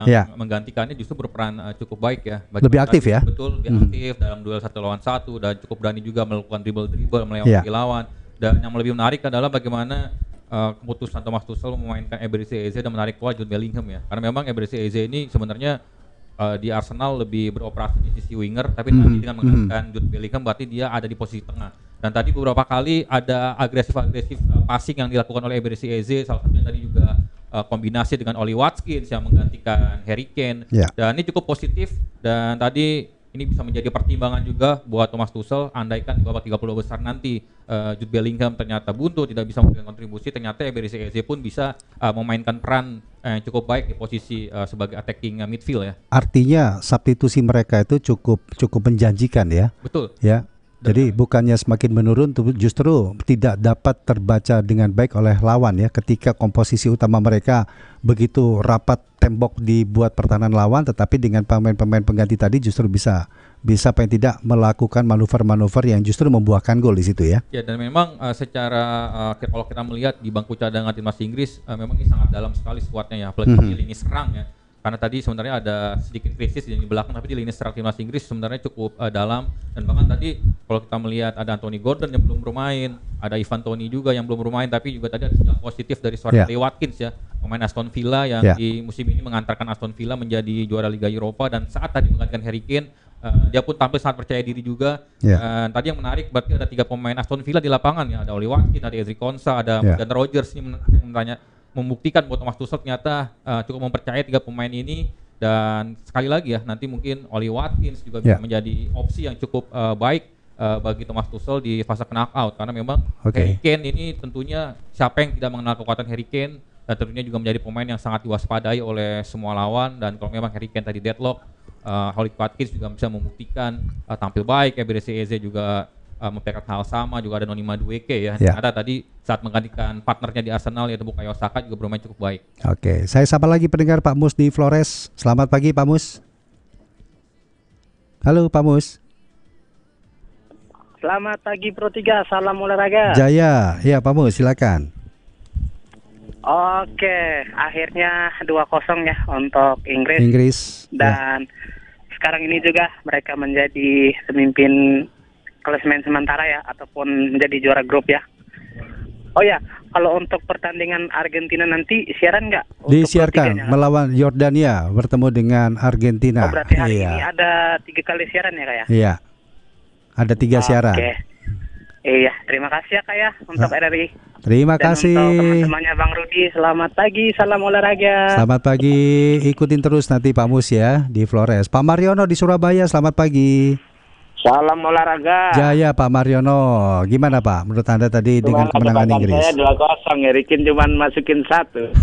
Ya. Menggantikannya justru berperan cukup baik ya. Lebih aktif ya? Betul, lebih aktif dalam duel 1 lawan 1 dan cukup berani juga melakukan dribble melewati lawan. Dan yang lebih menarik adalah bagaimana keputusan Thomas Tuchel memainkan Eberechi Eze dan menarik keluar Jude Bellingham ya. Karena memang Eberechi Eze ini sebenarnya di Arsenal lebih beroperasi di sisi winger, tapi nanti dengan menggunakan Jude Bellingham berarti dia ada di posisi tengah. Dan tadi beberapa kali ada agresif passing yang dilakukan oleh Eberechi Eze, salah satunya tadi juga kombinasi dengan Oli Watkins yang menggantikan Harry Kane. Dan ini cukup positif dan tadi ini bisa menjadi pertimbangan juga buat Thomas Tuchel andaikan di babak 30 besar nanti Jude Bellingham ternyata buntu tidak bisa memberikan kontribusi, ternyata Eberechi Eze pun bisa memainkan peran yang cukup baik di posisi sebagai attacking midfield ya. Artinya substitusi mereka itu cukup menjanjikan ya. Betul. Ya. Jadi bukannya semakin menurun, justru tidak dapat terbaca dengan baik oleh lawan ya. Ketika komposisi utama mereka begitu rapat, tembok dibuat pertahanan lawan, tetapi dengan pemain-pemain pengganti tadi justru bisa paling tidak melakukan manuver-manuver yang justru membuahkan gol di situ ya. Ya, dan memang secara kalau kita melihat di bangku cadangan timnas Inggris memang ini sangat dalam sekali skuadnya ya, apalagi di lini serang ya. Karena tadi sebenarnya ada sedikit krisis di belakang, tapi di lini serang timnas Inggris sebenarnya cukup dalam. Dan bahkan tadi kalau kita melihat ada Anthony Gordon yang belum bermain, ada Ivan Toney juga yang belum bermain, tapi juga tadi ada sinyal positif dari seorang Oli Watkins ya, pemain Aston Villa yang di musim ini mengantarkan Aston Villa menjadi juara Liga Eropa, dan saat tadi menggantikan Harry Kane, dia pun tampil sangat percaya diri juga. Dan tadi yang menarik berarti ada 3 pemain Aston Villa di lapangan ya, ada Oli Watkins, ada Ezri Konsa, ada Morgan Rogers. Ini membuktikan bahwa Thomas Tuchel ternyata cukup mempercayai 3 pemain ini. Dan sekali lagi ya, nanti mungkin Oli Watkins juga bisa menjadi opsi yang cukup baik bagi Thomas Tuchel di fase knockout, karena memang Harry Kane ini tentunya siapa yang tidak mengenal kekuatan Harry Kane, dan tentunya juga menjadi pemain yang sangat diwaspadai oleh semua lawan. Dan kalau memang Harry Kane tadi deadlock, Oli Watkins juga bisa membuktikan tampil baik, Eberechi Eze juga memperlihatkan hal sama, juga ada Noni Madueke ya. Ada tadi saat menggantikan partnernya di Arsenal yaitu Bukayo Saka juga bermain cukup baik. Oke, saya sapa lagi pendengar Pak Mus di Flores. Selamat pagi Pak Mus. Halo Pak Mus. Selamat pagi Pro 3, salam olahraga. Jaya, ya Pak Mus silakan. Oke, akhirnya 2-0 ya untuk Inggris. Dan sekarang ini juga mereka menjadi pemimpin klasemen sementara ya, ataupun menjadi juara grup ya. Oh ya, kalau untuk pertandingan Argentina nanti siaran nggak? Disiarkan melawan Yordania bertemu dengan Argentina. Oh, berarti hari ini ada 3 kali siaran ya Kak ya? Iya, ada 3 siaran. Oke. Iya, terima kasih ya Kak ya untuk RRI. Terima kasih. Dan untuk teman-temannya Bang Rudi, selamat pagi, salam olahraga. Selamat pagi, ikutin terus nanti Pak Mus ya di Flores. Pak Mariono di Surabaya, selamat pagi. Salam olahraga. Jaya Pak Mariono, gimana Pak menurut Anda tadi dengan kemenangan Inggris? Saya 2-0, Harry Kane cuma masukin 1.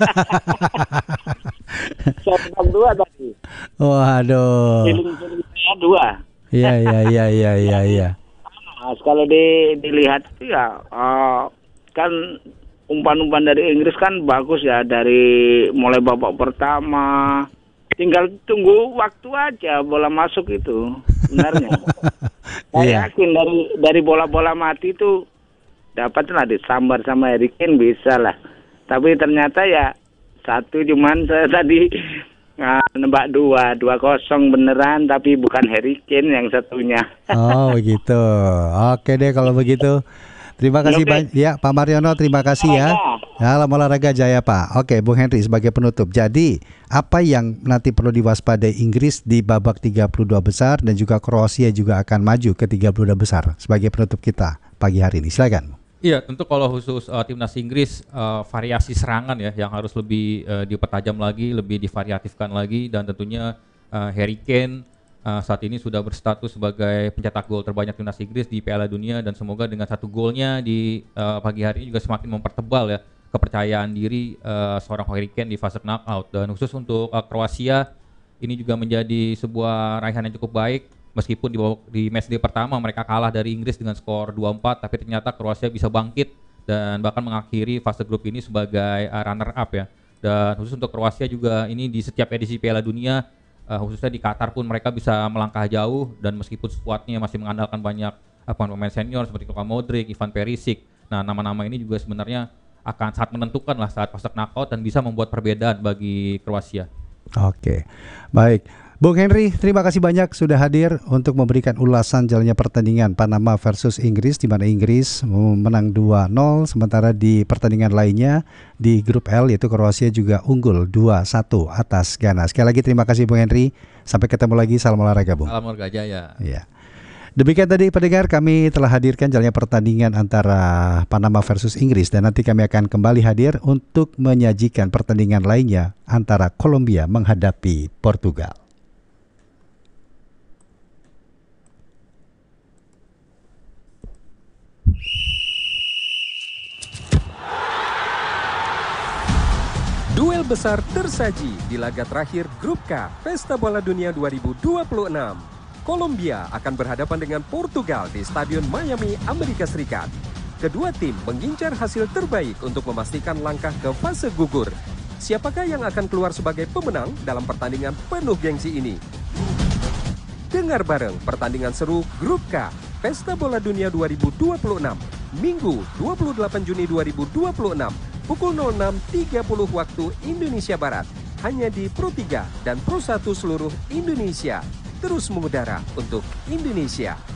Saya 2 tadi. Waduh. Feeling saya 2. Iya. Nah, kalau dilihat itu ya kan umpan-umpan dari Inggris kan bagus ya, dari mulai babak pertama. Tinggal tunggu waktu aja bola masuk itu sebenarnya. Saya yakin dari bola-bola mati itu dapatlah disambar sama Harry Kane bisa lah. Tapi ternyata ya 1 cuman saya tadi nembak 2-0 beneran, tapi bukan Harry Kane yang satunya. Oh gitu. Oke deh kalau begitu. Terima kasih banyak ya Pak Mariono, terima kasih ya. Salam olahraga Jaya Pak. Oke Bung Henry sebagai penutup. Jadi apa yang nanti perlu diwaspadai Inggris di babak 32 besar, dan juga Kroasia juga akan maju ke 32 besar sebagai penutup kita pagi hari ini. Silakan. Iya, tentu kalau khusus timnas Inggris variasi serangan ya yang harus lebih dipertajam lagi, lebih divariatifkan lagi, dan tentunya Harry Kane saat ini sudah berstatus sebagai pencetak gol terbanyak timnas Inggris di Piala Dunia, dan semoga dengan 1 golnya di pagi hari ini juga semakin mempertebal ya kepercayaan diri seorang Harry Kane di fase knockout. Dan khusus untuk Kroasia ini juga menjadi sebuah raihan yang cukup baik, meskipun di matchday pertama mereka kalah dari Inggris dengan skor 2-4, tapi ternyata Kroasia bisa bangkit dan bahkan mengakhiri fase grup ini sebagai runner up ya. Dan khusus untuk Kroasia juga ini di setiap edisi Piala Dunia, khususnya di Qatar pun mereka bisa melangkah jauh, dan meskipun skuadnya masih mengandalkan banyak pemain senior seperti Luka Modric, Ivan Perisic. Nah, nama-nama ini juga sebenarnya akan sangat menentukan lah saat fase knockout dan bisa membuat perbedaan bagi Kroasia. Oke, baik. Bung Henry, terima kasih banyak sudah hadir untuk memberikan ulasan jalannya pertandingan Panama versus Inggris, di mana Inggris menang 2-0, sementara di pertandingan lainnya di grup L yaitu Kroasia juga unggul 2-1 atas Ghana. Sekali lagi terima kasih Bung Henry. Sampai ketemu lagi, salam olahraga Bung. Salam olahraga Jaya. Ya. Demikian tadi pendengar, kami telah hadirkan jalannya pertandingan antara Panama versus Inggris, dan nanti kami akan kembali hadir untuk menyajikan pertandingan lainnya antara Kolombia menghadapi Portugal. Duel besar tersaji di laga terakhir Grup K Pesta Bola Dunia 2026. Kolombia akan berhadapan dengan Portugal di Stadion Miami, Amerika Serikat. Kedua tim mengincar hasil terbaik untuk memastikan langkah ke fase gugur. Siapakah yang akan keluar sebagai pemenang dalam pertandingan penuh gengsi ini? Dengar bareng pertandingan seru Grup K Pesta Bola Dunia 2026, Minggu 28 Juni 2026, pukul 06.30 waktu Indonesia Barat, hanya di Pro 3 dan Pro 1 seluruh Indonesia. Terus mengudara untuk Indonesia.